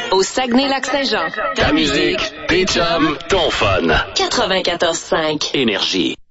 au Saguenay-Lac-Saint-Jean. Ta musique, tes chums, ton fun. 94.5 Énergie.